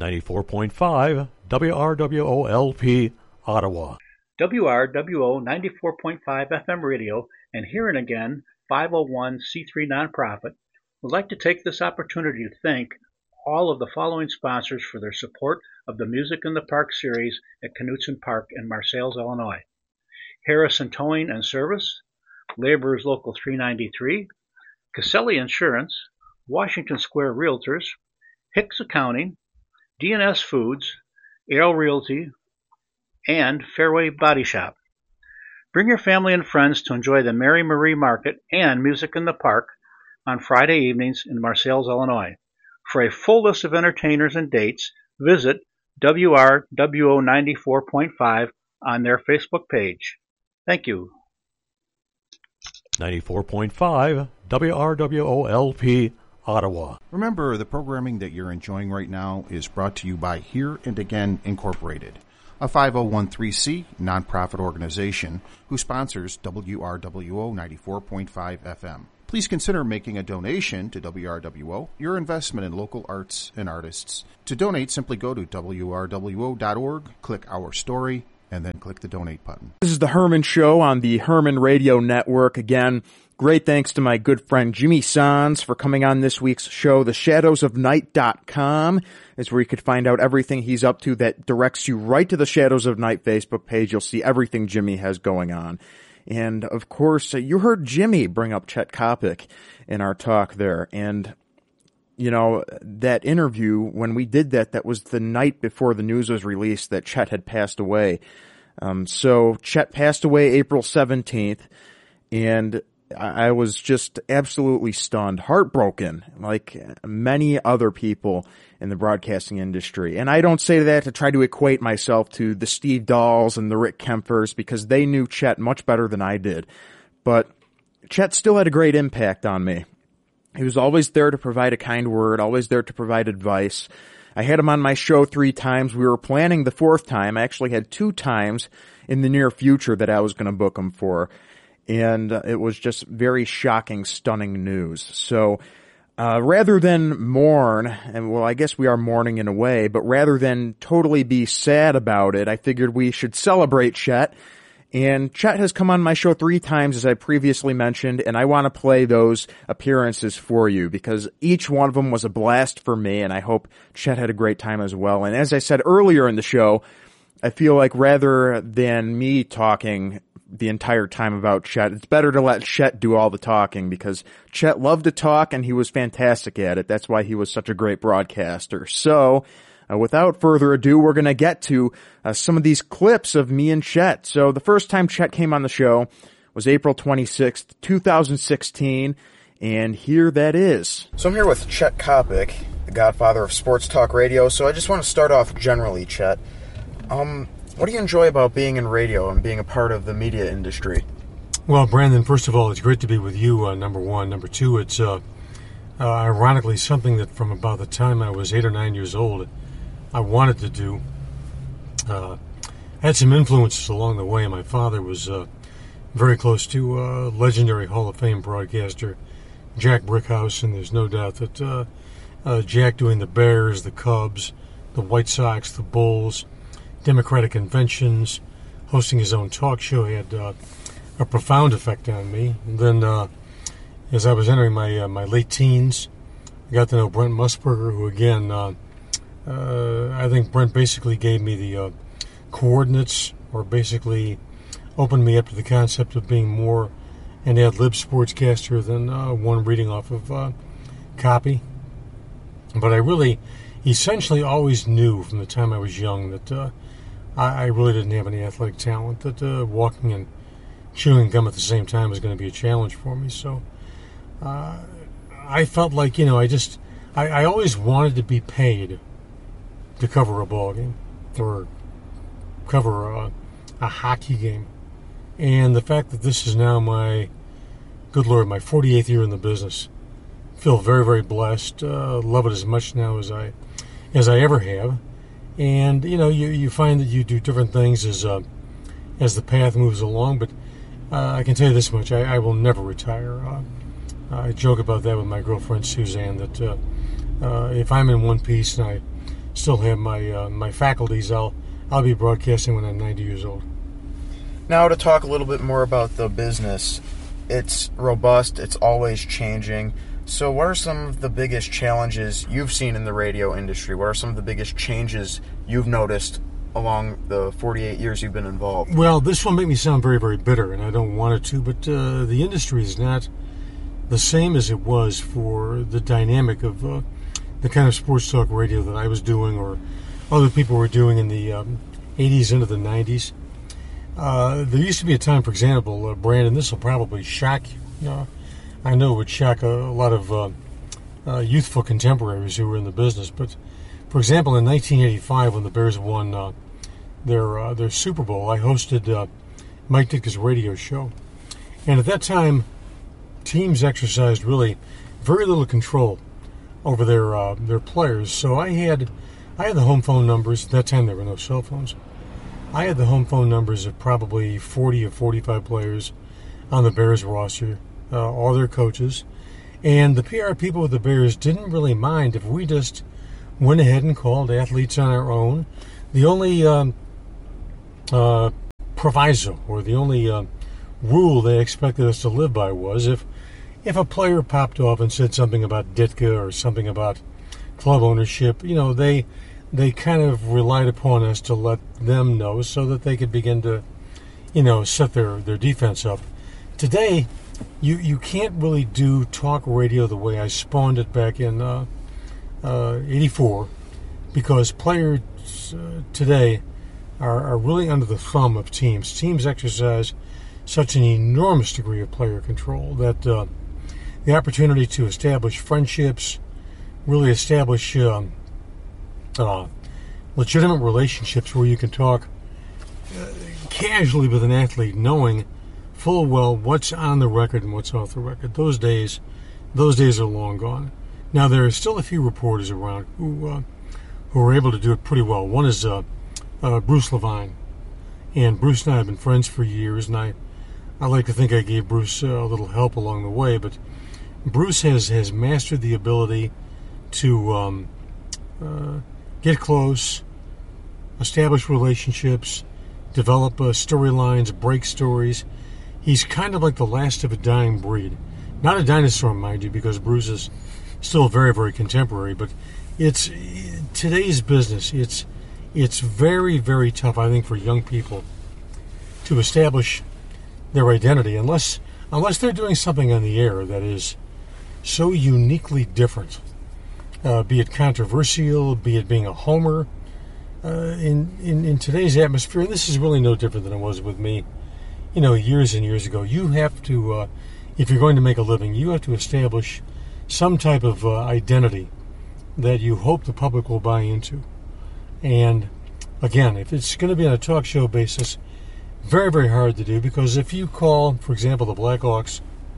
94.5 WRWOLP, Ottawa. WRWO 94.5 FM radio and Here and Again 501c3 nonprofit would like to take this opportunity to thank all of the following sponsors for their support of the Music in the Park series at Knutson Park in Marseilles, Illinois. Harrison Towing and Service, Laborers Local 393, Caselli Insurance, Washington Square Realtors, Hicks Accounting, D&S Foods, Ale Realty, and Fairway Body Shop. Bring your family and friends to enjoy the Mary Marie Market and Music in the Park on Friday evenings in Marseilles, Illinois. For a full list of entertainers and dates, visit WRWO 94.5 on their Facebook page. Thank you. 94.5 WRWOLP, Ottawa. Remember, the programming that you're enjoying right now is brought to you by Here and Again Incorporated, a 5013C nonprofit organization who sponsors WRWO 94.5 FM. Please consider making a donation to WRWO, your investment in local arts and artists. To donate, simply go to WRWO.org, click Our Story, and then click the Donate button. This is the Herman Show on the Herman Radio Network. Again, great thanks to my good friend Jimmy Sans for coming on this week's show. TheShadowsOfNight.com is where you could find out everything he's up to. That directs you right to the Shadows of Night Facebook page. You'll see everything Jimmy has going on. And, of course, you heard Jimmy bring up Chet Coppock in our talk there. And, you know, that interview, when we did that, that was the night before the news was released that Chet had passed away. So Chet passed away April 17th, and I was just absolutely stunned, heartbroken, like many other people in the broadcasting industry. And I don't say that to try to equate myself to the Steve Dahls and the Rick Kempfers, because they knew Chet much better than I did. But Chet still had a great impact on me. He was always there to provide a kind word, always there to provide advice. I had him on my show 3 times. We were planning the 4th time. I actually had 2 times in the near future that I was going to book him for. And it was just very shocking, stunning news. So rather than mourn, and well, I guess we are mourning in a way, but rather than totally be sad about it, I figured we should celebrate Chet. And Chet has come on my show 3 times, as I previously mentioned, and I want to play those appearances for you because each one of them was a blast for me, and I hope Chet had a great time as well. And as I said earlier in the show, I feel like rather than me talking the entire time about Chet, it's better to let Chet do all the talking because Chet loved to talk and he was fantastic at it. That's why he was such a great broadcaster. So, without further ado, we're going to get to some of these clips of me and Chet. So the first time Chet came on the show was April 26th, 2016, and here that is. So I'm here with Chet Coppock, the godfather of sports talk radio. So I just want to start off generally, Chet. What do you enjoy about being in radio and being a part of the media industry? Well, Brandon, first of all, it's great to be with you, number one. Number two, it's ironically something that from about the time I was 8 or 9 years old, I wanted to do. Had some influences along the way. My father was very close to legendary Hall of Fame broadcaster Jack Brickhouse, and there's no doubt that Jack doing the Bears, the Cubs, the White Sox, the Bulls, Democratic conventions, hosting his own talk show had a profound effect on me. And then as I was entering my late teens, I got to know Brent Musburger, who again, I think Brent basically gave me the coordinates, or basically opened me up to the concept of being more an ad-lib sportscaster than one reading off of copy. But I really essentially always knew from the time I was young that I really didn't have any athletic talent, that walking and chewing gum at the same time was going to be a challenge for me. So I felt like, I always wanted to be paid to cover a ball game or cover a hockey game. And the fact that this is now my 48th year in the business, feel very, very blessed. Love it as much now as I ever have. And you find that you do different things as the path moves along. But I can tell you this much: I will never retire. I joke about that with my girlfriend Suzanne, that if I'm in one piece and I still have my faculties, I'll be broadcasting when I'm 90 years old. Now to talk a little bit more about the business. It's robust, it's always changing. So what are some of the biggest challenges you've seen in the radio industry? What are some of the biggest changes you've noticed along the 48 years you've been involved? Well, this will make me sound very, very bitter, and I don't want it to, but the industry is not the same as it was for the dynamic of the kind of sports talk radio that I was doing or other people were doing in the 80s into the 90s. There used to be a time, for example, Brandon, this will probably shock you. I know it would shock a lot of youthful contemporaries who were in the business, but for example, in 1985, when the Bears won their Super Bowl, I hosted Mike Ditka's radio show, and at that time, teams exercised really very little control over their players. So I had the home phone numbers. At that time, there were no cell phones. I had the home phone numbers of probably 40 or 45 players on the Bears roster, all their coaches. And the PR people with the Bears didn't really mind if we just went ahead and called athletes on our own. The only proviso, or the only rule they expected us to live by was if a player popped off and said something about Ditka or something about club ownership, they kind of relied upon us to let them know so that they could begin to, set their defense up. Today, you can't really do talk radio the way I spawned it back in 84, because players today are really under the thumb of teams. Teams exercise such an enormous degree of player control that the opportunity to establish friendships, really establish legitimate relationships where you can talk casually with an athlete, knowing full well what's on the record and what's off the record. Those days are long gone. Now there are still a few reporters around who are able to do it pretty well. One is Bruce Levine, and Bruce and I have been friends for years, and I like to think I gave Bruce a little help along the way, but Bruce has mastered the ability to get close, establish relationships, develop storylines, break stories. He's kind of like the last of a dying breed. Not a dinosaur, mind you, because Bruce is still very, very contemporary, but it's today's business. It's very, very tough, I think, for young people to establish their identity unless they're doing something on the air that is so uniquely different, be it controversial, be it being a homer. In today's atmosphere, and this is really no different than it was with me, years and years ago. You have to, if you're going to make a living, you have to establish some type of identity that you hope the public will buy into. And again, if it's going to be on a talk show basis, very, very hard to do, because if you call, for example, the Blackhawks,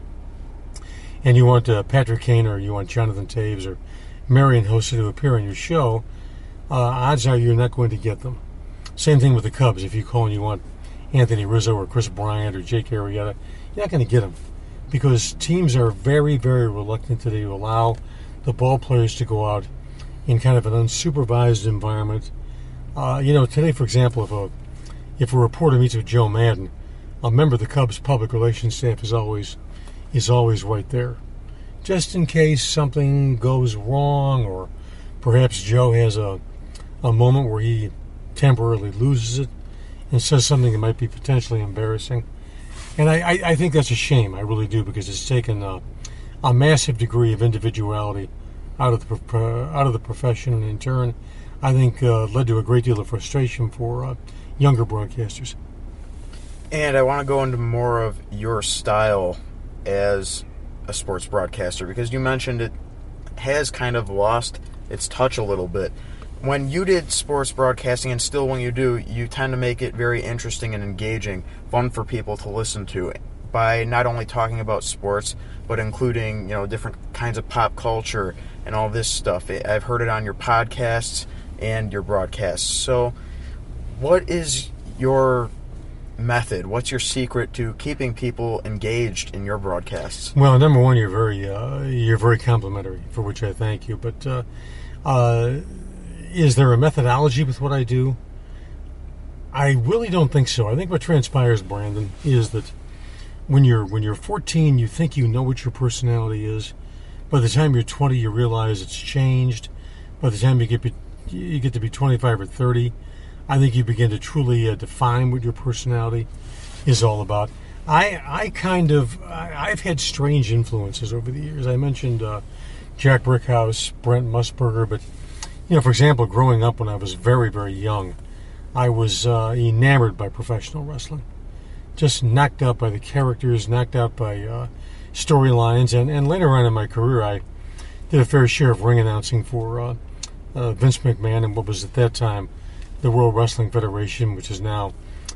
and you want Patrick Kane or you want Jonathan Taves or Marion Hossa to appear on your show, odds are you're not going to get them. Same thing with the Cubs. If you call and you want Anthony Rizzo or Chris Bryant or Jake Arrieta, you're not going to get them, because teams are very, very reluctant today to allow the ball players to go out in kind of an unsupervised environment. Today, for example, if a reporter meets with Joe Madden, a member of the Cubs public relations staff is always right there, just in case something goes wrong, or perhaps Joe has a moment where he temporarily loses it and says something that might be potentially embarrassing. And I think that's a shame. I really do, because it's taken a massive degree of individuality out of the profession, and in turn, I think led to a great deal of frustration for younger broadcasters. And I want to go into more of your style as a sports broadcaster, because you mentioned it has kind of lost its touch a little bit. When you did sports broadcasting, and still when you do, you tend to make it very interesting and engaging, fun for people to listen to, by not only talking about sports, but including, different kinds of pop culture and all this stuff. I've heard it on your podcasts and your broadcasts. So what is your method? What's your secret to keeping people engaged in your broadcasts? Well, number one, you're very complimentary, for which I thank you. But is there a methodology with what I do? I really don't think so. I think what transpires, Brandon, is that when you're 14, you think you know what your personality is. By the time you're 20, you realize it's changed. By the time you get to be 25 or 30, I think you begin to truly define what your personality is all about. I've had strange influences over the years. I mentioned Jack Brickhouse, Brent Musburger, but for example, growing up when I was very, very young, I was enamored by professional wrestling. Just knocked out by the characters, knocked out by storylines, and later on in my career, I did a fair share of ring announcing for Vince McMahon and what was at that time the World Wrestling Federation, which is now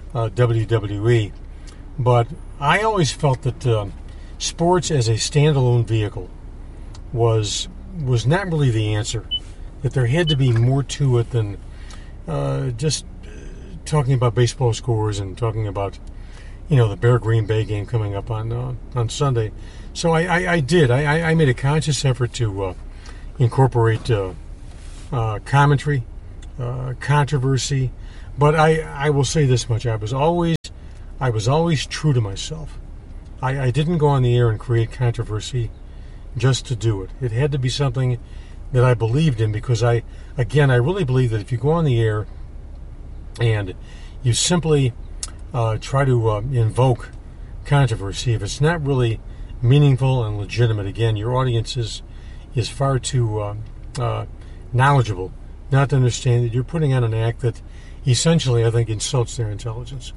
WWE. But I always felt that sports as a standalone vehicle was not really the answer. That there had to be more to it than just talking about baseball scores and talking about the Bear Green Bay game coming up on Sunday. So I did. I made a conscious effort to incorporate commentary, controversy, but I will say this much: I was always true to myself. I didn't go on the air and create controversy just to do it. It had to be something that I believed in, because I really believe that if you go on the air and you simply try to invoke controversy, if it's not really meaningful and legitimate, again, your audience is far too knowledgeable not to understand that you're putting on an act that essentially, I think, insults their intelligence.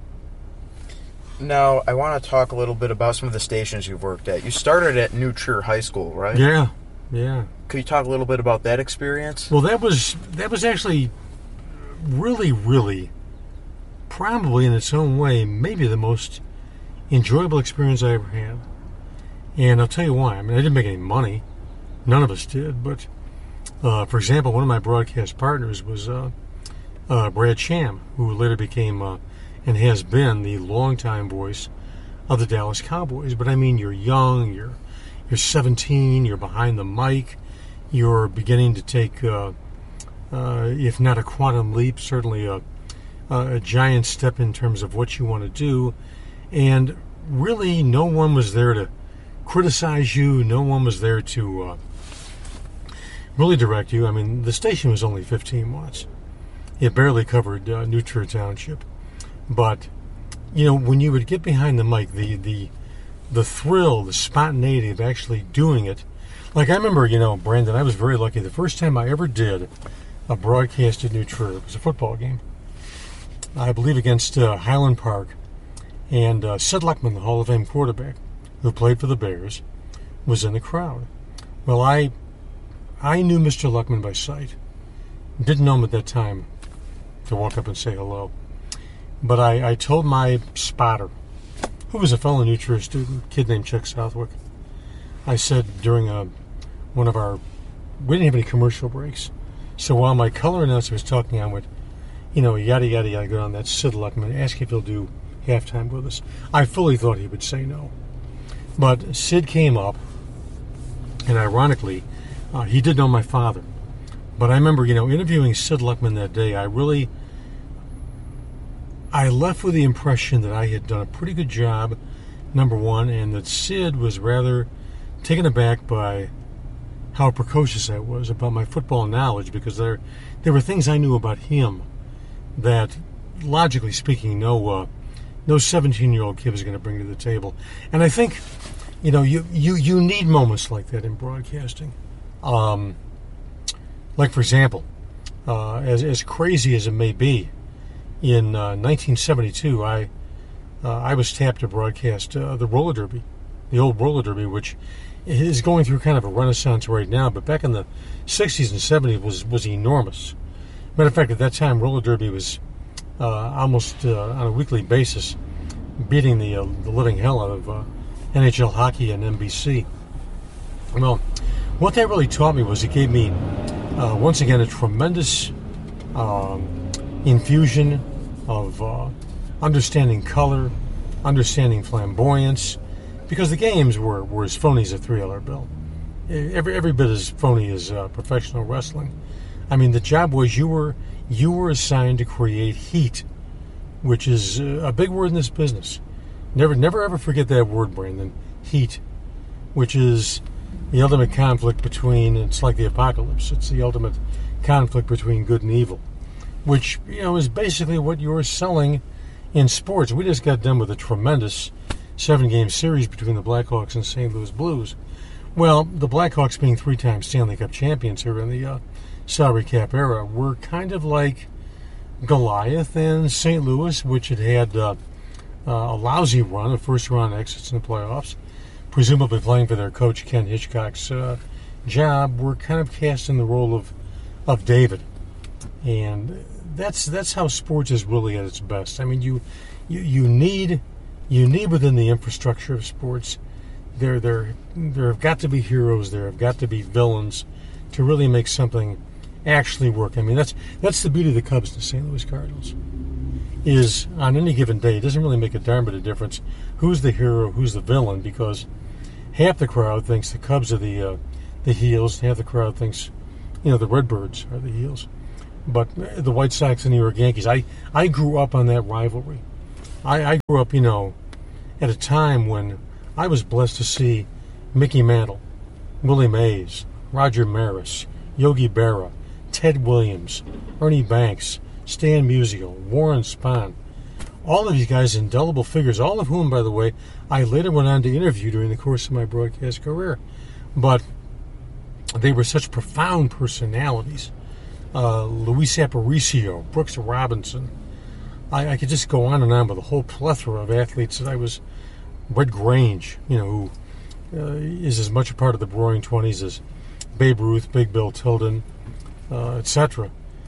Now, I want to talk a little bit about some of the stations you've worked at. You started at New Trier High School, right? Yeah. Could you talk a little bit about that experience? Well, that was actually really, really, probably in its own way, maybe the most enjoyable experience I ever had. And I'll tell you why. I mean, I didn't make any money. None of us did. But, for example, one of my broadcast partners was Brad Sham, who later became and has been the longtime voice of the Dallas Cowboys. But I mean, you're young, you're 17, you're behind the mic, you're beginning to take, if not a quantum leap, certainly a giant step in terms of what you want to do. And really, no one was there to criticize you. No one was there to really direct you. I mean, the station was only 15 watts. It barely covered New Trier Township. But, when you would get behind the mic, the thrill, the spontaneity of actually doing it. Like, I remember, Brandon, I was very lucky. The first time I ever did a broadcast at New Trier, it was a football game, I believe against Highland Park. And Sid Luckman, the Hall of Fame quarterback, who played for the Bears, was in the crowd. Well, I knew Mr. Luckman by sight. Didn't know him at that time to walk up and say hello. But I told my spotter, who was a fellow New Trier student, a kid named Chuck Southwick, I said during we didn't have any commercial breaks. So while my color announcer was talking, I went, yada, yada, yada, go on that Sid Luckman, ask if he'll do halftime with us. I fully thought he would say no. But Sid came up, and ironically, he did know my father. But I remember, interviewing Sid Luckman that day, I left with the impression that I had done a pretty good job, number one, and that Sid was rather taken aback by how precocious I was about my football knowledge, because there were things I knew about him that, logically speaking, no 17-year-old kid was going to bring to the table. And I think, you need moments like that in broadcasting. Like, for example, as crazy as it may be, in 1972, I was tapped to broadcast the roller derby, the old roller derby, which is going through kind of a renaissance right now, but back in the 60s and 70s was enormous. Matter of fact, at that time, roller derby was almost on a weekly basis beating the living hell out of NHL hockey and NBC. Well, what that really taught me was it gave me, once again, a tremendous infusion of understanding color, understanding flamboyance, because the games were as phony as a $3 bill. Every bit as phony as professional wrestling. I mean, the job was you were assigned to create heat, which is a big word in this business. Never ever forget that word, Brandon. Heat, which is the ultimate conflict between, it's like the apocalypse. It's the ultimate conflict between good and evil, which, is basically what you're selling in sports. We just got done with a tremendous 7-game series between the Blackhawks and St. Louis Blues. Well, the Blackhawks, being 3-time Stanley Cup champions here in the salary cap era, were kind of like Goliath and St. Louis, which had a lousy run, a first-round exits in the playoffs, presumably playing for their coach Ken Hitchcock's job, were kind of cast in the role of David. And that's how sports is really at its best. I mean, you need within the infrastructure of sports, there have got to be heroes, there have got to be villains to really make something actually work. I mean, that's the beauty of the Cubs and the St. Louis Cardinals. Is on any given day, it doesn't really make a darn bit of difference who's the hero, who's the villain, because half the crowd thinks the Cubs are the heels, half the crowd thinks, the Redbirds are the heels. But the White Sox and New York Yankees, I grew up on that rivalry. I grew up, at a time when I was blessed to see Mickey Mantle, Willie Mays, Roger Maris, Yogi Berra, Ted Williams, Ernie Banks, Stan Musial, Warren Spahn. All of these guys, indelible figures, all of whom, by the way, I later went on to interview during the course of my broadcast career. But they were such profound personalities. Luis Aparicio, Brooks Robinson. I could just go on and on with a whole plethora of athletes that I was. Red Grange, who is as much a part of the Roaring '20s as Babe Ruth, Big Bill Tilden, etc.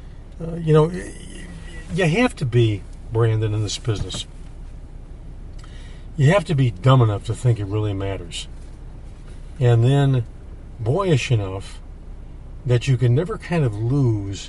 You have to be, Brandon, in this business. You have to be dumb enough to think it really matters. And then boyish enough that you can never kind of lose.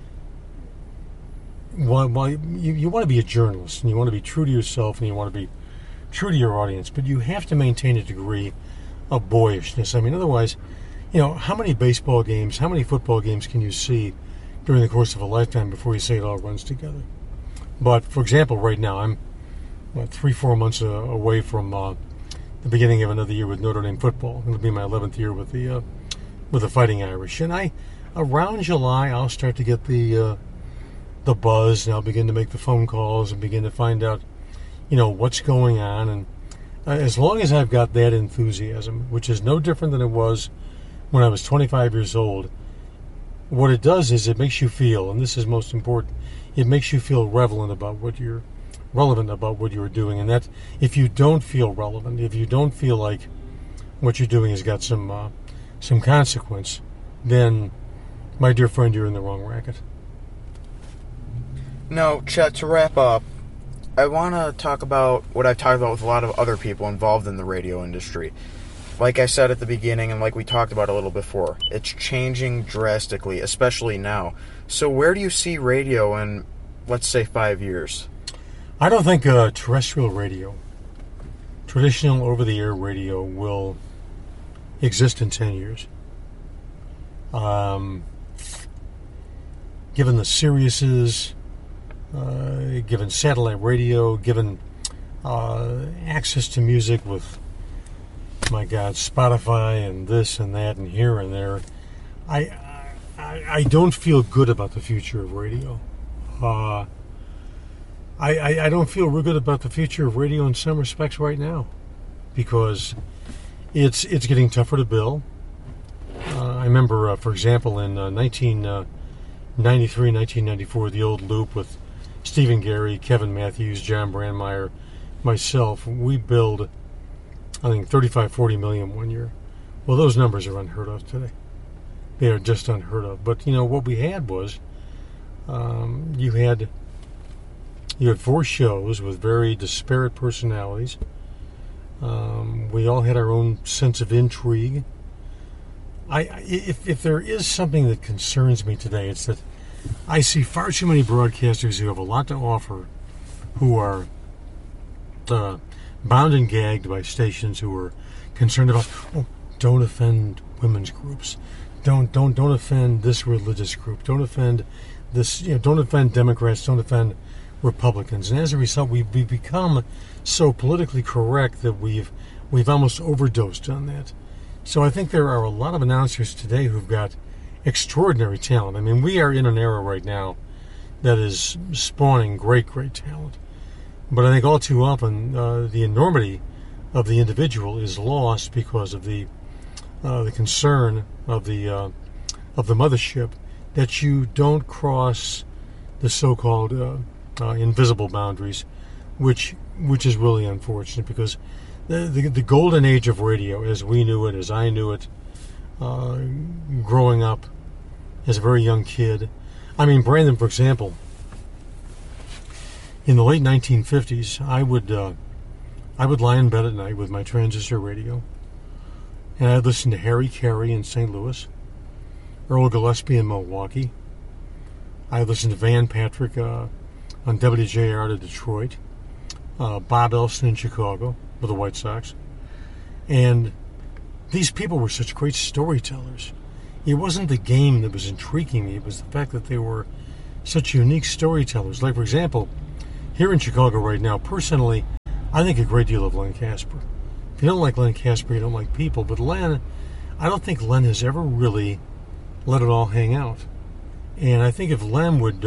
Well, you want to be a journalist, and you want to be true to yourself, and you want to be true to your audience, but you have to maintain a degree of boyishness. I mean, otherwise, how many baseball games, how many football games can you see during the course of a lifetime before you say it all runs together? But, for example, right now, I'm 3-4 months away from the beginning of another year with Notre Dame football. It'll be my 11th year with the Fighting Irish. And around July, I'll start to get the buzz, and I'll begin to make the phone calls and begin to find out, what's going on. And as long as I've got that enthusiasm, which is no different than it was when I was 25 years old, what it does is it makes you feel, and this is most important, it makes you feel relevant about what you're doing. And that if you don't feel relevant, if you don't feel like what you're doing has got some consequence, then, my dear friend, you're in the wrong racket. Now, Chet, to wrap up, I want to talk about what I've talked about with a lot of other people involved in the radio industry. Like I said at the beginning, and like we talked about a little before, it's changing drastically, especially now. So where do you see radio in, let's say, 5 years? I don't think terrestrial radio, traditional over-the-air radio, will exist in 10 years. Given the Siriuses, given satellite radio, given access to music with, my God, Spotify and this and that and here and there, I don't feel good about the future of radio. I don't feel real good about the future of radio in some respects right now, because it's getting tougher to bill. I remember, for example, in 1993, 1994, the old loop with Stephen Gary, Kevin Matthews, John Brandmeier, myself, we billed, I think, 35-40 million one year. Well, those numbers are unheard of today. They are just unheard of. But, what we had was, you had 4 shows with very disparate personalities. We all had our own sense of intrigue. If there is something that concerns me today, it's that I see far too many broadcasters who have a lot to offer, who are bound and gagged by stations who are concerned about, don't offend women's groups, don't offend this religious group. Don't offend this. Don't offend Democrats. Don't offend Republicans. And as a result, we've become so politically correct that we've almost overdosed on that. So I think there are a lot of announcers today who've got extraordinary talent. I mean, we are in an era right now that is spawning great talent. But I think all too often the enormity of the individual is lost because of the concern of the mothership that you don't cross the so-called invisible boundaries, which is really unfortunate, because the golden age of radio, as we knew it, as I knew it, growing up as a very young kid. I mean, Brandon, for example, in the late 1950s, I would lie in bed at night with my transistor radio, and I'd listen to Harry Carey in St. Louis, Earl Gillespie in Milwaukee. I'd listen to Van Patrick on WJR to Detroit, Bob Elson in Chicago with the White Sox. And these people were such great storytellers. It wasn't the game that was intriguing me, it was the fact that they were such unique storytellers. Like, for example, here in Chicago right now, personally, I think a great deal of Len Kasper. If you don't like Len Kasper, you don't like people. But Len, I don't think Len has ever really let it all hang out. And I think if Len would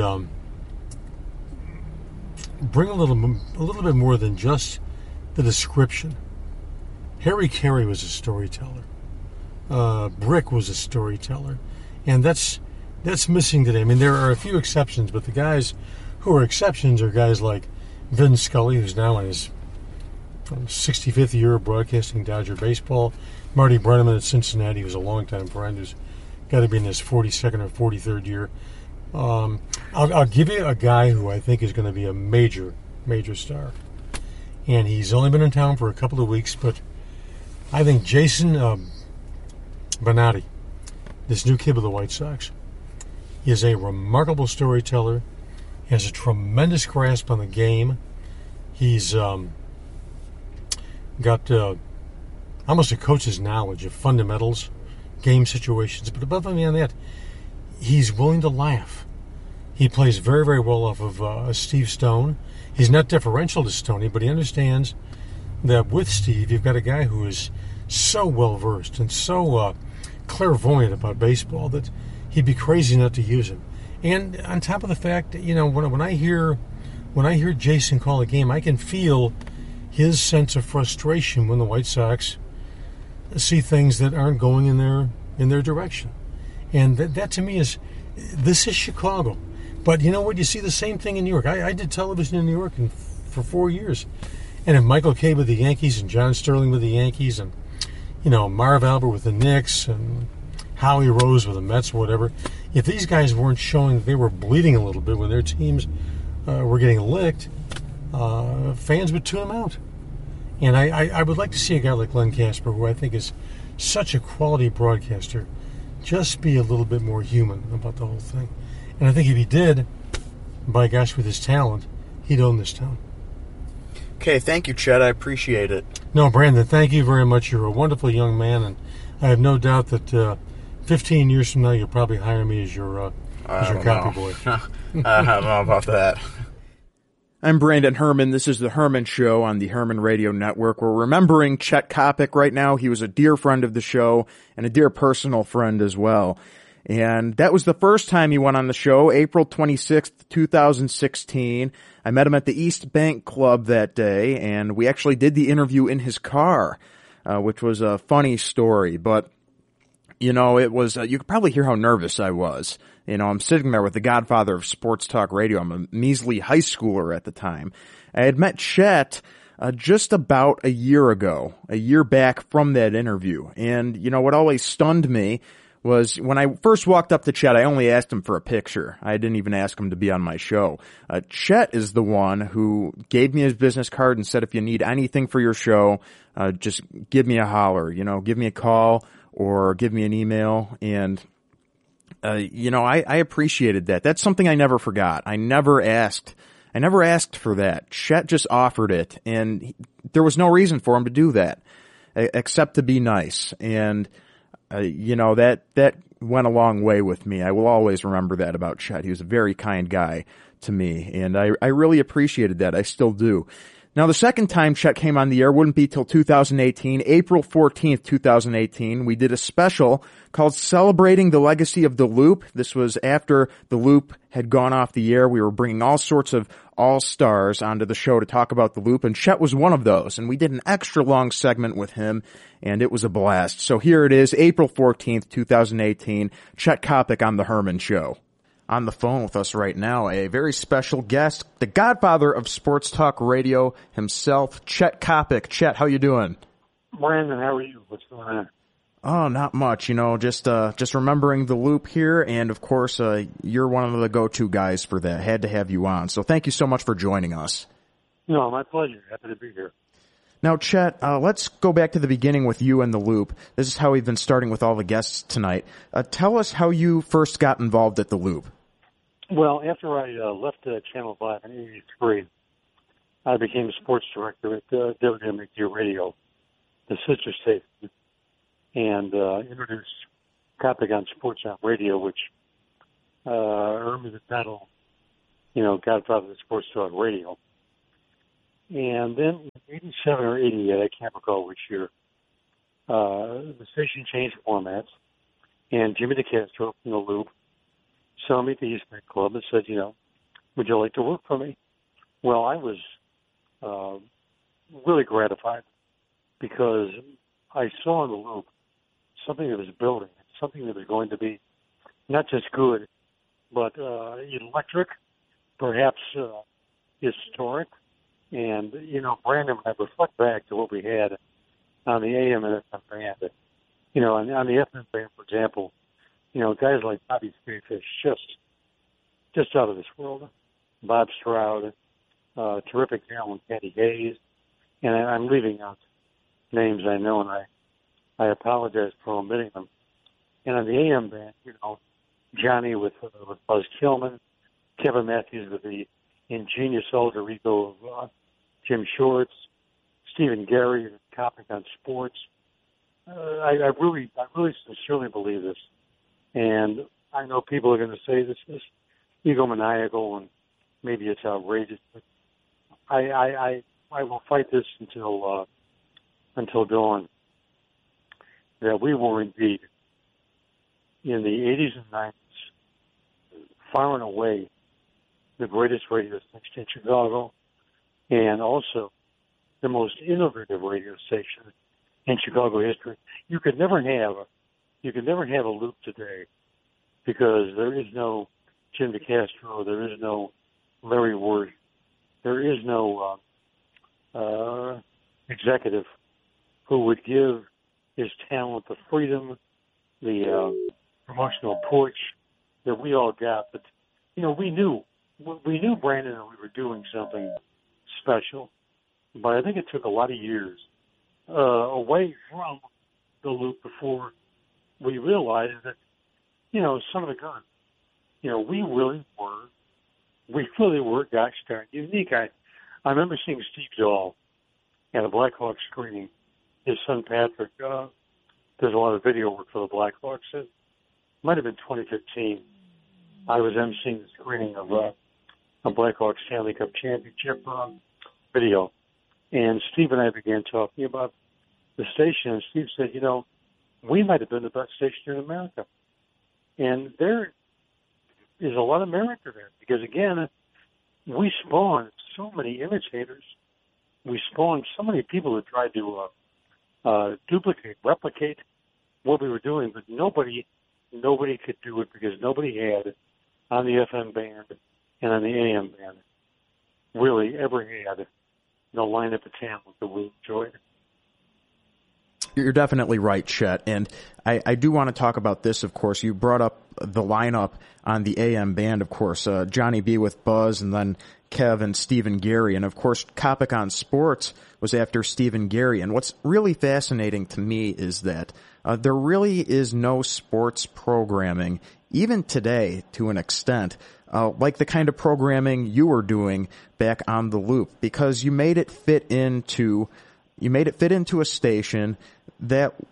bring a little bit more than just the description. Harry Carey was a storyteller. Brick was a storyteller. And that's missing today. I mean, there are a few exceptions, but the guys who are exceptions are guys like Vin Scully, who's now in his 65th year of broadcasting Dodger baseball. Marty Brennaman at Cincinnati, who's a longtime friend, who's got to be in his 42nd or 43rd year. I'll give you a guy who I think is going to be a major star. And he's only been in town for a couple of weeks, but I think Jason Bonatti, this new kid with the White Sox, is a remarkable storyteller. He has a tremendous grasp on the game. He's got almost a coach's knowledge of fundamentals, game situations. But above and beyond that, he's willing to laugh. He plays very, very well off of Steve Stone. He's not deferential to Stoney, but he understands that with Steve, you've got a guy who is so well-versed and so clairvoyant about baseball that he'd be crazy not to use him. And on top of the fact, when I hear Jason call a game, I can feel his sense of frustration when the White Sox see things that aren't going in their direction. And that to me this is Chicago. But you know what? You see the same thing in New York. I did television in New York for 4 years. And if Michael Kay with the Yankees and John Sterling with the Yankees and, Marv Albert with the Knicks and Howie Rose with the Mets, whatever, if these guys weren't showing that they were bleeding a little bit when their teams were getting licked, fans would tune them out. And I would like to see a guy like Len Kasper, who I think is such a quality broadcaster, just be a little bit more human about the whole thing. And I think if he did, by gosh, with his talent, he'd own this town. Okay, thank you, Chet. I appreciate it. No, Brandon, thank you very much. You're a wonderful young man, and I have no doubt that 15 years from now, you'll probably hire me as your copy boy. I don't know about that. I'm Brandon Herman. This is The Herman Show on the Herman Radio Network. We're remembering Chet Kopic right now. He was a dear friend of the show and a dear personal friend as well. And that was the first time he went on the show, April 26th, 2016. I met him at the East Bank Club that day, and we actually did the interview in his car, which was a funny story. But, it was, you could probably hear how nervous I was. I'm sitting there with the godfather of sports talk radio. I'm a measly high schooler at the time. I had met Chet just about a year back from that interview. And, what always stunned me was when I first walked up to Chet, I only asked him for a picture. I didn't even ask him to be on my show. Chet is the one who gave me his business card and said, if you need anything for your show, just give me a holler, give me a call or give me an email. And, I appreciated that. That's something I never forgot. I never asked for that. Chet just offered it, and there was no reason for him to do that, except to be nice. And, that went a long way with me. I will always remember that about Chet. He was a very kind guy to me, and I really appreciated that. I still do. Now, the second time Chet came on the air wouldn't be till 2018, April 14th, 2018. We did a special called Celebrating the Legacy of the Loop. This was after the Loop had gone off the air. We were bringing all sorts of all-stars onto the show to talk about the Loop, and Chet was one of those. And we did an extra long segment with him, and it was a blast. So here it is, April 14th, 2018, Chet Coppock on The Herman Show. On the phone with us right now, a very special guest, the godfather of sports talk radio himself, Chet Coppock. Chet, how you doing? Brandon, how are you? What's going on? Oh, not much. Just remembering the Loop here, and of course, you're one of the go-to guys for that. Had to have you on. So thank you so much for joining us. No, my pleasure. Happy to be here. Now, Chet, let's go back to the beginning with you and the Loop. This is how we've been starting with all the guests tonight. Tell us how you first got involved at the Loop. Well, after I left Channel 5 in '83, I became sports director at WMAQ Radio, the sister station, and introduced Coppock on Sports on Radio, which earned me the title, Godfather of Sports Talk Radio. And then in '87 or '88, I can't recall which year, the station changed formats, and Jimmy DeCastro from the Loop saw me at the East Night Club and said, would you like to work for me? Well, I was really gratified because I saw in the Loop something that was building, something that was going to be not just good, but electric, perhaps historic. And, Brandon, when I reflect back to what we had on the AM and FM band, on the FM band, for example, guys like Bobby Spearfish, just out of this world. Bob Stroud, terrific talent, Kenny Hayes, and I'm leaving out names I know, and I apologize for omitting them. And on the AM band, Johnny with Buzz Tillman, Kevin Matthews with the ingenious alter ego of Jim Shorts, Stephen Gary, Coppock on Sports. I really sincerely believe this. And I know people are going to say this is egomaniacal and maybe it's outrageous, but I will fight this until dawn. That we were indeed in the 80s and 90s far and away the greatest radio station in Chicago, and also the most innovative radio station in Chicago history. You could never have a Loop today because there is no Jim DeCastro, there is no Larry Ward, there is no executive who would give his talent the freedom, the promotional push that we all got. But we knew, Brandon, that we were doing something special. But I think it took a lot of years away from the Loop before we realized that, son of a gun, we really were, gosh darn, unique. I remember seeing Steve Dahl at a Blackhawks screening. His son Patrick does a lot of video work for the Blackhawks. It might have been 2015. I was emceeing the screening of a Blackhawks Stanley Cup championship video. And Steve and I began talking about the station, and Steve said, we might have been the best station in America. And there is a lot of merit to that because, again, we spawned so many imitators. We spawned so many people that tried to duplicate, replicate what we were doing, but nobody could do it because nobody had on the FM band and on the AM band really ever had the lineup of talent that we enjoyed. You're definitely right, Chet. And I do want to talk about this, of course. You brought up the lineup on the AM band, of course. Johnny B with Buzz and then Kev and Stephen Gary. And, of course, Coppock on Sports was after Stephen Gary. And what's really fascinating to me is that there really is no sports programming, even today to an extent, like the kind of programming you were doing back on the Loop, because you made it fit into a station that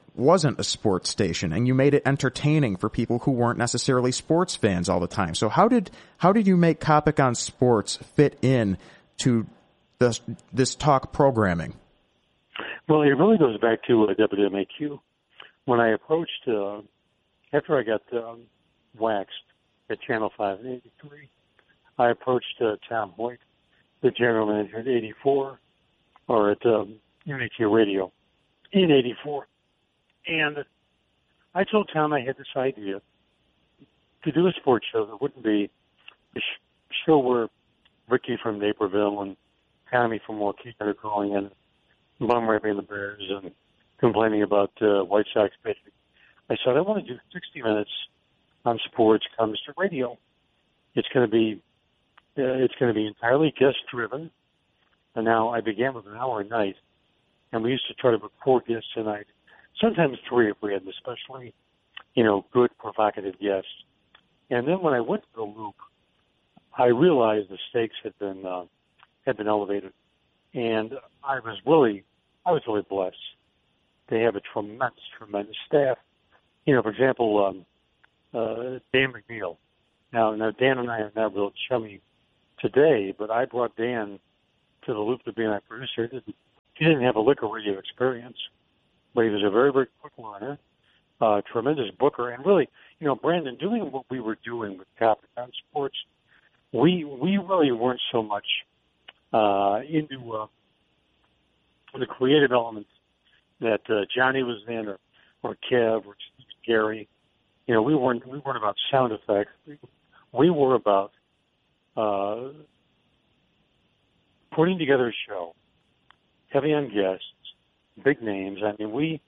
wasn't a sports station, and you made it entertaining for people who weren't necessarily sports fans all the time. So how did you make Coppock on Sports fit in to this talk programming? Well, it really goes back to WMAQ. When I approached, after I got waxed at Channel 5 in 83, I approached Tom Hoyt, the general manager at 84, or at UNAQ Radio in 84. And I told Tom I had this idea to do a sports show that wouldn't be a show where Ricky from Naperville and Tommy from Waukegan are calling in, bum raping the Bears and complaining about White Sox pitching. I said, I want to do 60 minutes on sports comes to radio. It's going to be entirely guest driven. And now I began with an hour a night, and we used to try to book 4 guests a night, sometimes 3 if we had especially, good provocative guests. And then when I went to the Loop, I realized the stakes had been elevated, and I was really blessed. They have a tremendous staff. For example, Dan McNeil. Now Dan and I are not real chummy today, but I brought Dan to the Loop to be my producer. He didn't have a liquor radio experience, but he was a very, very quick learner, tremendous booker, and really, Brandon, doing what we were doing with Coppock on Sports, we really weren't so much into the creative elements that Johnny was in, or Kev, or Gary. We weren't about sound effects. We were about putting together a show, heavy on guests, big names. I mean, we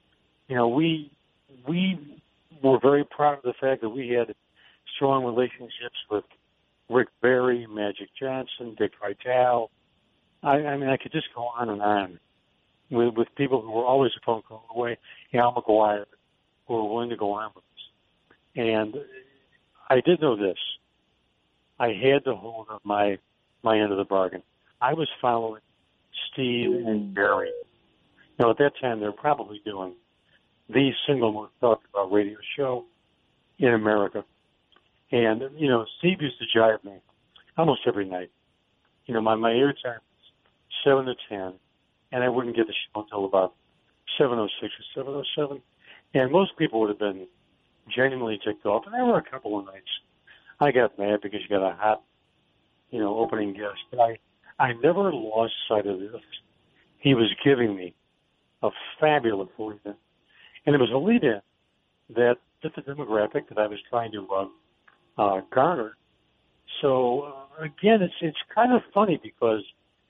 were very proud of the fact that we had strong relationships with Rick Barry, Magic Johnson, Dick Vitale. I mean, I could just go on with people who were always a phone call away. Al McGuire, who were willing to go on with us. And I did know this. I had to hold up my end of the bargain. I was following Steve and Barry. At that time, they were probably doing the single most talked about radio show in America. And, Steve used to jive me almost every night. My airtime was 7 to 10, and I wouldn't get the show until about 7:06 or 7:07. And most people would have been genuinely ticked off. And there were a couple of nights I got mad because you got a hot, opening guest. But I never lost sight of this. He was giving me a fabulous lead-in. And it was a lead-in that fit the demographic that I was trying to garner. So, again, it's kind of funny because,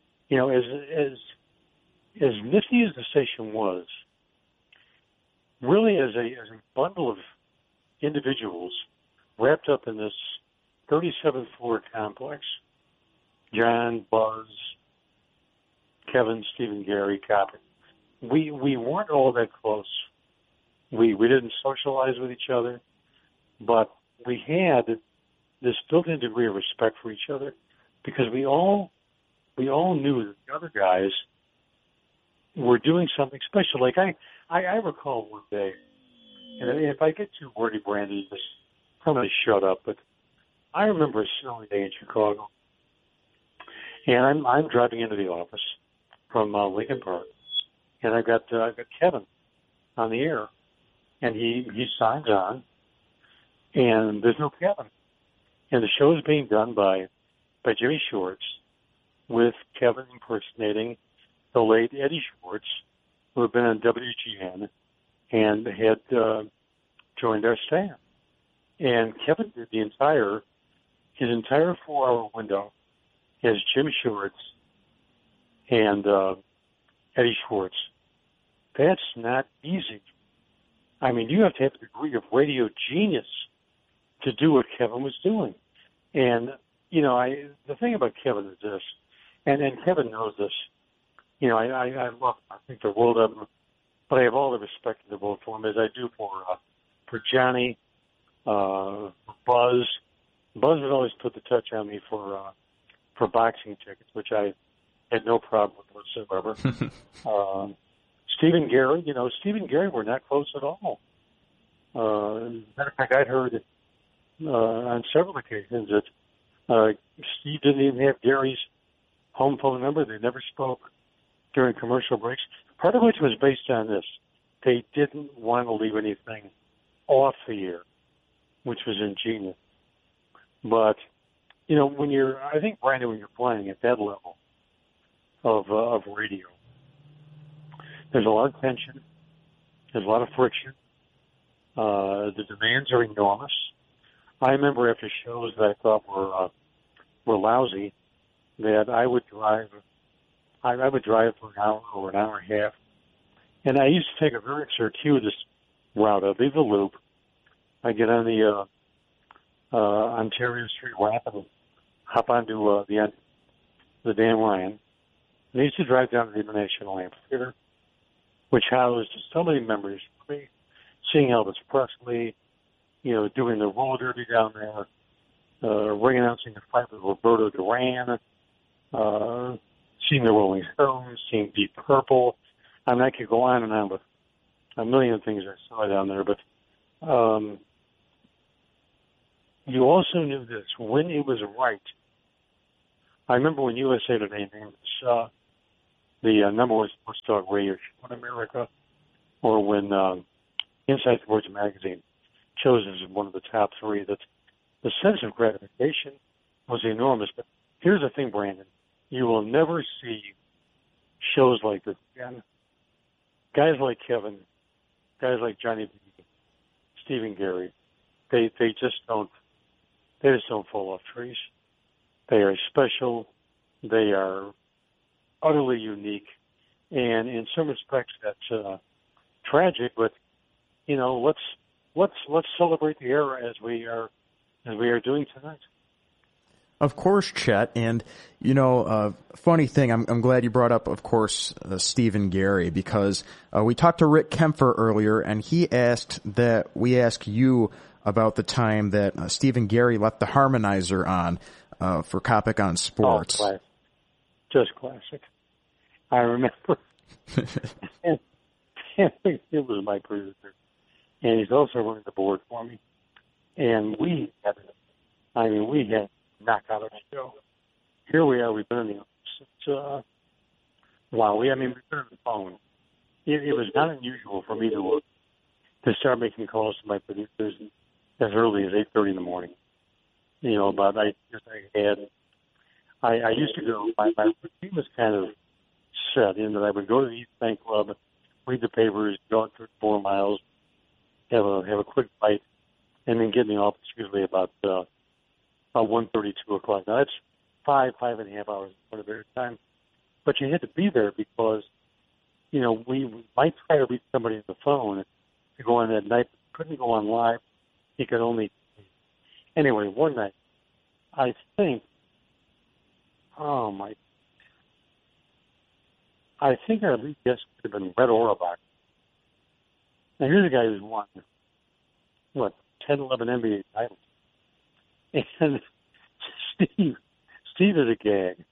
as nifty as the station was, really as a bundle of individuals wrapped up in this 37th floor complex, John, Buzz, Kevin, Stephen, Gary, Coppock, we weren't all that close. We didn't socialize with each other, but we had this built-in degree of respect for each other because we all knew that the other guys were doing something special. Like I recall one day, and if I get too wordy, Brandon, just probably shut up, but I remember a snowy day in Chicago, and I'm driving into the office from Lincoln Park, and I've got Kevin on the air, and he signs on, and there's no Kevin, and the show is being done by Jimmy Schwartz, with Kevin impersonating the late Eddie Schwartz, who had been on WGN and had joined our staff. And Kevin did his entire 4-hour window as Jim Schwartz and Eddie Schwartz. That's not easy. I mean, you have to have a degree of radio genius to do what Kevin was doing. And, the thing about Kevin is this, and Kevin knows this, I love him. I think the world of him, but I have all the respect in the world for him as I do for Johnny, for Buzz. Buzz would always put the touch on me for Stephen Gary, Stephen Gary were not close at all. Matter of fact, I'd heard on several occasions that Steve didn't even have Gary's home phone number. They never spoke during commercial breaks, part of which was based on this. They didn't want to leave anything off the air, which was ingenious. But, I think, Brandon, when you're playing at that level of radio, there's a lot of tension, there's a lot of friction, the demands are enormous. I remember after shows that I thought were lousy, that I would drive for an hour or an hour and a half, and I used to take a very circuitous route. I'd leave the loop, I get on the Ontario Street Ramp and hop onto the Dan Ryan. And I used to drive down to the International Amphitheater, which housed so many memories for me. Seeing Elvis Presley, doing the roller derby down there, ring announcing the fight with Roberto Duran, seeing the Rolling Stones, seeing Deep Purple. I mean, I could go on and on with a million things I saw down there, but you also knew this, when it was right. I remember when USA Today named the number one sports talk radio show in America, or when Inside Sports Magazine chose as one of the top three, that the sense of gratification was enormous. But here's the thing, Brandon. You will never see shows like this again. Guys like Kevin, guys like Johnny B, Stephen Gary, they just don't fall off trees. They are special. They are utterly unique, and in some respects that's tragic. But let's celebrate the era as we are doing tonight. Of course, Chet, and funny thing, I'm glad you brought up, of course, Stephen Gary, because we talked to Rick Kempfer earlier, and he asked that we ask you about the time that Stephen Gary left the harmonizer on for Kopic on Sports. Oh, just classic. I remember, and it was my producer, and he's also running the board for me, and we had knocked out of the show. Here we are. We've been in the office. Wow. We've been on the phone. It was not unusual for me to start making calls to my producers as early as 8:30 in the morning. But I used to go. My routine was kind of set in that I would go to the East Bank Club, read the papers, jog 4 miles, have a quick bite, and then get in the office usually about 1:30, 2 o'clock. Now, that's 5.5 hours of their time. But you had to be there because, we might try to reach somebody on the phone to go on that night, but couldn't go on live. He could only... Anyway, one night, I think our lead guest could have been Red Auerbach. Now, here's a guy who's won, 10, 11 NBA titles. And Steve is a gag.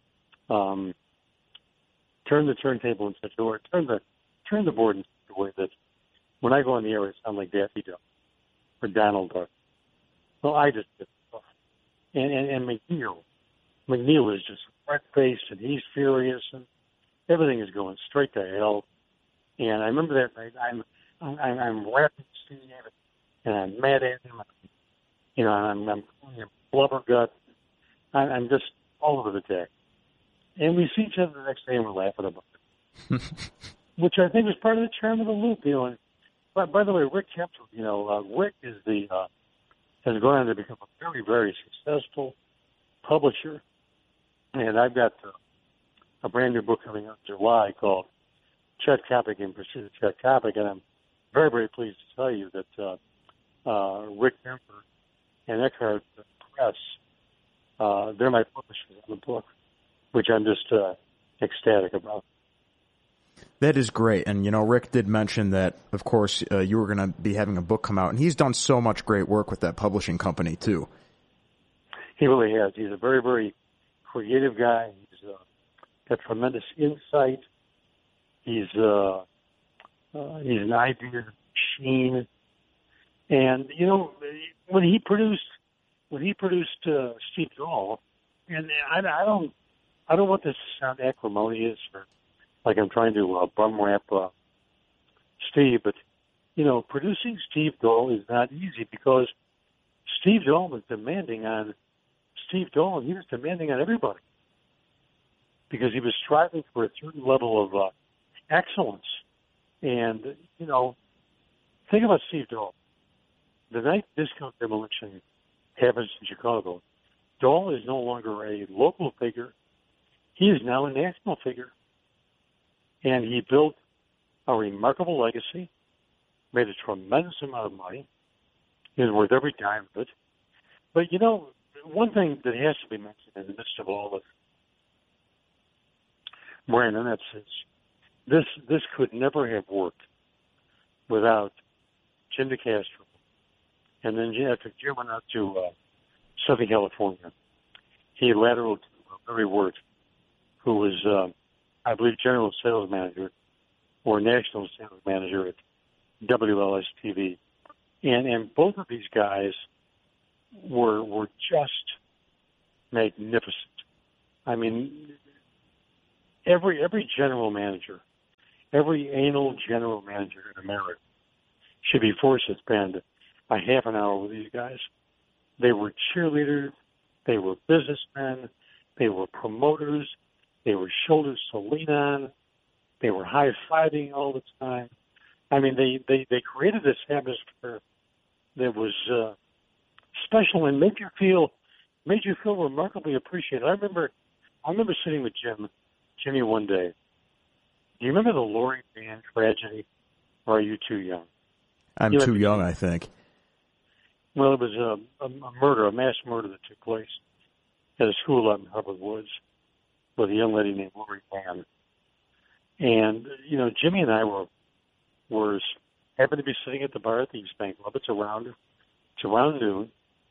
Turn the turntable in such a way, turn the board in such a way that when I go on the air, it sounds like Daffy Duck or Donald Duck. Well, I just did stuff. And McNeil is just red-faced, and he's furious, and everything is going straight to hell. And I remember that night, I'm rapping Steve, and I'm mad at him. I'm calling him blubber gut. I'm just all over the deck. And we see each other the next day and we're laughing about it. Which I think is part of the charm of the loop, And by the way, Rick Kempfer, Rick is has gone on to become a very, very successful publisher. And I've got a brand new book coming out in July called Chet Kopic in Pursuit of Chet Kopic. And I'm very, very pleased to tell you that Rick Kempfer and Eckhart Press, they're my publishers on the book, which I'm just ecstatic about. That is great. And, Rick did mention that, of course, you were going to be having a book come out, and he's done so much great work with that publishing company, too. He really has. He's a very, very creative guy. He's got tremendous insight. He's He's an idea machine. And, you know, when he produced Steve Dahl, and I don't want this to sound acrimonious or like I'm trying to bum rap Steve, but, you know, producing Steve Dahl is not easy because Steve Dahl was demanding on Steve Dahl, and he was demanding on everybody because he was striving for a certain level of excellence. And, you know, think about Steve Dahl. The night Discount Demolition happens in Chicago, Dahl is no longer a local figure. He is now a national figure. And he built a remarkable legacy, made a tremendous amount of money. He was worth every dime of it. But, you know, one thing that has to be mentioned in the midst of all of Brandon, that's this could never have worked without Jim DeCastro. And then after Jim went out to Southern California, he lateraled to Larry Wirt, who was, I believe, general sales manager or national sales manager at WLS-TV. And both of these guys were just magnificent. I mean, every general manager, every anal general manager in America should be forced to spend a half an hour with these guys. They were cheerleaders. They were businessmen. They were promoters. They were shoulders to lean on. They were high-fiving all the time. I mean, they created this atmosphere that was special and made you feel remarkably appreciated. I remember sitting with Jimmy one day. Do you remember the Lori Vann tragedy, or are you too young? I'm too young, I think. Well, it was a murder, a mass murder that took place at a school out in Hubbard Woods with a young lady named Lori Vann. And, you know, Jimmy and I were happened to be sitting at the bar at the East Bank Club. It's around noon.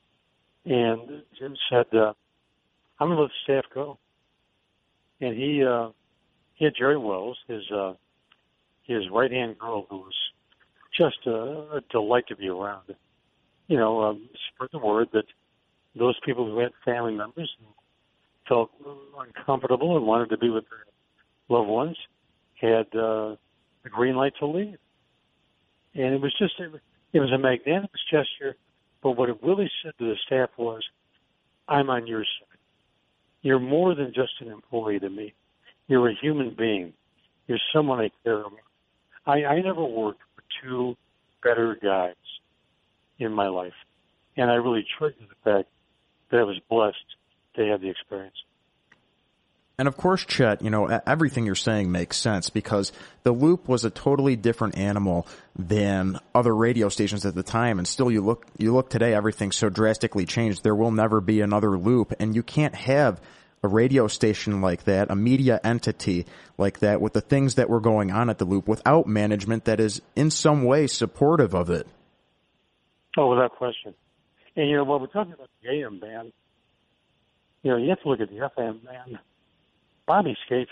And Jim said, I'm going to let the staff go. And he had Jerry Wells, his right-hand girl, who was just a delight to be around. You know, spread the word that those people who had family members who felt uncomfortable and wanted to be with their loved ones had the green light to leave. And it was a magnanimous gesture, but what it really said to the staff was, I'm on your side. You're more than just an employee to me. You're a human being. You're someone I care about. I never worked for two better guys in my life. And I really treasure the fact that I was blessed to have the experience. And of course, Chet, you know, everything you're saying makes sense because the Loop was a totally different animal than other radio stations at the time. And still, you look today, everything's so drastically changed. There will never be another Loop, and you can't have a radio station like that, a media entity like that, with the things that were going on at the Loop without management that is in some way supportive of it. Oh, without question. And, you know, when we're talking about the AM band, you know, you have to look at the FM band. Bobby Skafich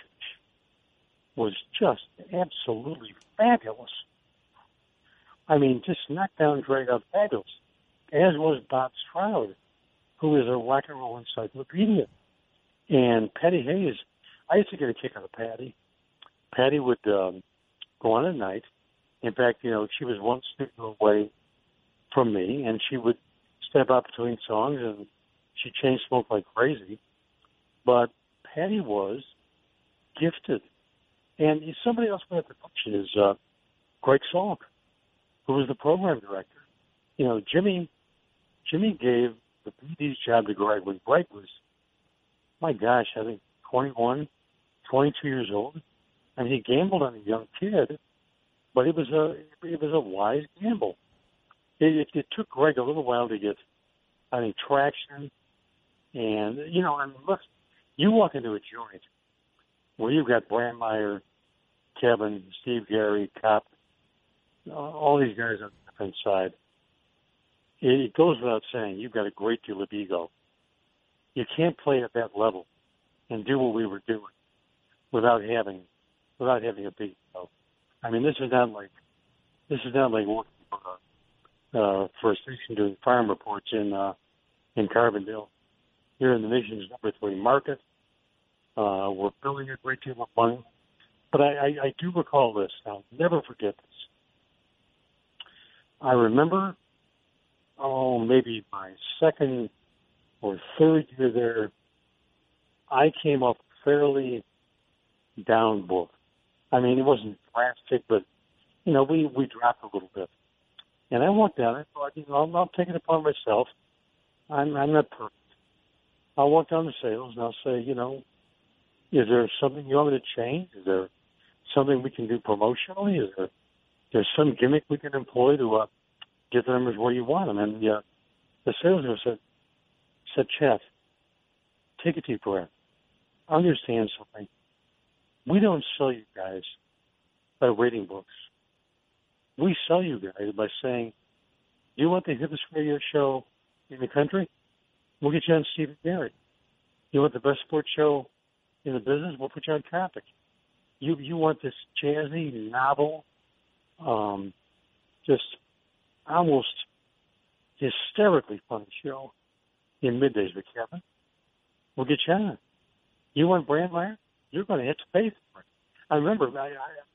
was just absolutely fabulous. I mean, just knockdown, drag out fabulous. As was Bob Stroud, who is a rock and roll encyclopedia. And Patty Hayes, I used to get a kick out of Patty. Patty would go on at night. In fact, you know, she was one studio away from me, and she would step up between songs, and she chain smoked like crazy. But Patty was gifted. And somebody else who had the function is Greg Salk, who was the program director. You know, Jimmy gave the PD's job to Greg when Greg was, my gosh, I think 21, 22 years old. And he gambled on a young kid, but it was a wise gamble. It took Greg a little while to get, I think, traction. And, you know, and look, you walk into a joint where you've got Brandmeier, Kevin, Steve Gary, Kopp, all these guys on the defense side. It goes without saying, you've got a great deal of ego. You can't play at that level and do what we were doing without having a big ego. I mean, this is not like working for a station doing farm reports in Carbondale. Here in the nation's number 3 market. We're building a great deal of money. But I do recall this. I'll never forget this. I remember, maybe my second or third year there, I came up fairly down book. I mean, it wasn't drastic, but, we dropped a little bit. And I walked down, I thought, I'll take it upon myself. I'm not perfect. I'll walk down the sales and I'll say, is there something you want me to change? Is there something we can do promotionally? Is there some gimmick we can employ to get the numbers where you want them? And the salesman said, Chet, take a deep breath. Understand something. We don't sell you guys by rating books. We sell you guys by saying, you want the hippest radio show in the country? We'll get you on Stephen Garrett. You want the best sports show in the business? We'll put you on Topic. You want this jazzy, novel, just almost hysterically funny show in middays with Kevin? We'll get you on. You want Brandmeier? You're going to have to pay for it. I remember